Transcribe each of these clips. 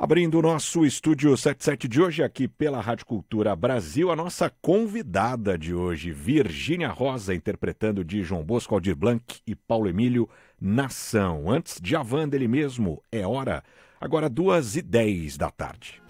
Abrindo o nosso Estúdio 77 de hoje aqui pela Rádio Cultura Brasil, a nossa convidada de hoje, Virgínia Rosa, interpretando de João Bosco, Aldir Blanc e Paulo Emílio, Nação. Antes, Djavan dele mesmo, É Hora. Agora 2h10 da tarde.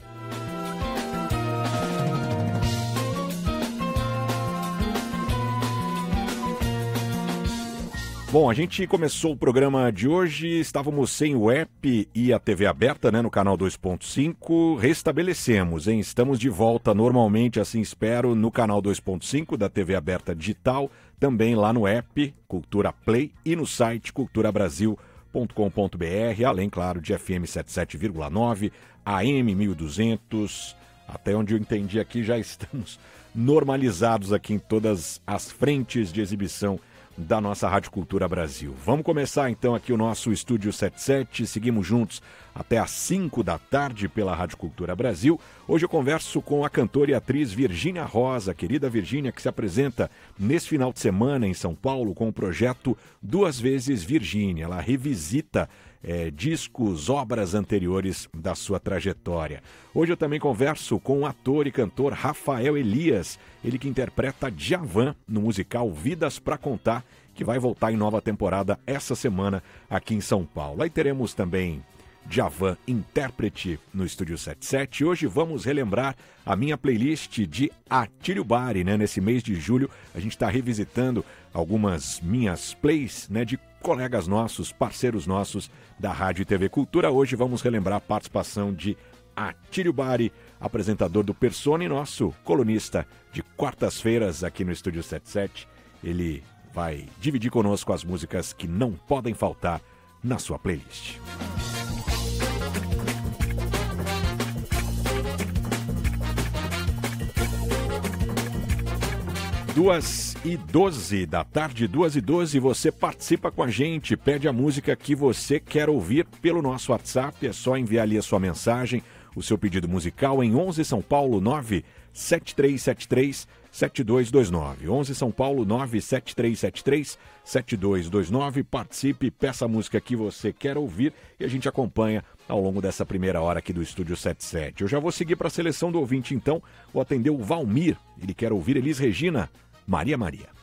Bom, a gente começou o programa de hoje, estávamos sem o app e a TV aberta, né, no canal 2.5, restabelecemos, hein? Estamos de volta normalmente, assim espero, no canal 2.5 da TV aberta digital, também lá no app Cultura Play e no site culturabrasil.com.br, além, claro, de FM 77,9, AM 1200, até onde eu entendi aqui já estamos normalizados aqui em todas as frentes de exibição da nossa Rádio Cultura Brasil. Vamos começar então aqui o nosso Estúdio 77, seguimos juntos até às 5 da tarde pela Rádio Cultura Brasil. Hoje eu converso com a cantora e atriz Virgínia Rosa, querida Virgínia, que se apresenta nesse final de semana em São Paulo com o projeto Duas Vezes Virgínia. Ela revisita discos, obras anteriores da sua trajetória. Hoje eu também converso com o ator e cantor Rafael Elias, ele que interpreta Djavan no musical Vidas pra Contar, que vai voltar em nova temporada essa semana aqui em São Paulo. Aí teremos também Djavan intérprete no Estúdio 77. Hoje vamos relembrar a minha playlist de Atílio Bari, né? Nesse mês de julho a gente está revisitando algumas minhas plays, né, de colegas nossos, parceiros nossos da Rádio e TV Cultura. Hoje vamos relembrar a participação de Atílio Bari, apresentador do Persona e nosso colunista de quartas-feiras aqui no Estúdio 77. Ele vai dividir conosco as músicas que não podem faltar na sua playlist. 2h12 da tarde, 2h12, você participa com a gente, pede a música que você quer ouvir pelo nosso WhatsApp, é só enviar ali a sua mensagem, o seu pedido musical em 11 São Paulo 97373-7229, 11 São Paulo 97373-7229, participe, peça a música que você quer ouvir e a gente acompanha ao longo dessa primeira hora aqui do Estúdio 77. Eu já vou seguir para a seleção do ouvinte então, vou atender o Valmir, ele quer ouvir Elis Regina, Maria Maria.